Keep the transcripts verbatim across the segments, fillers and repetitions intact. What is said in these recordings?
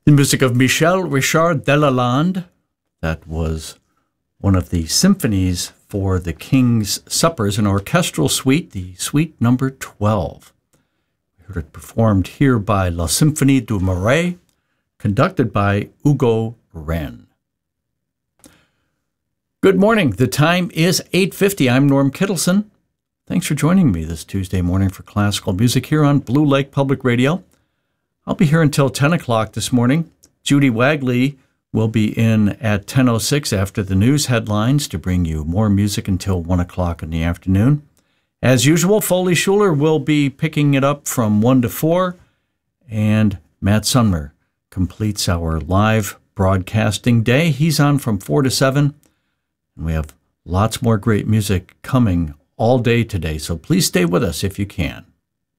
The music of Michel Richard Delalande. That was one of the symphonies for the King's Suppers, an orchestral suite, the suite number twelve. We heard it performed here by La Symphonie du Marais, conducted by Hugo Wren. Good morning. The time is eight fifty. I'm Norm Kittleson. Thanks for joining me this Tuesday morning for classical music here on Blue Lake Public Radio. I'll be here until ten o'clock this morning. Judy Wagley will be in at ten oh six after the news headlines to bring you more music until one o'clock in the afternoon. As usual, Foley Schuler will be picking it up from one to four, and Matt Sumner completes our live broadcasting day. He's on from four to seven, and we have lots more great music coming all day today, so please stay with us if you can.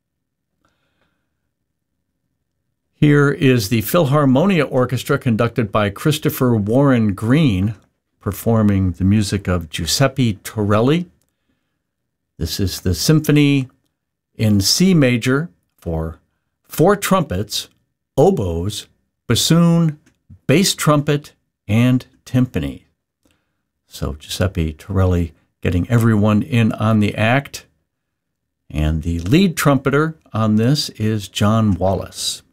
Here is the Philharmonia Orchestra conducted by Christopher Warren Green, performing the music of Giuseppe Torelli. This is the symphony in C major for four trumpets, oboes, bassoon, bass trumpet, and timpani. So Giuseppe Torelli getting everyone in on the act. And the lead trumpeter on this is John Wallace.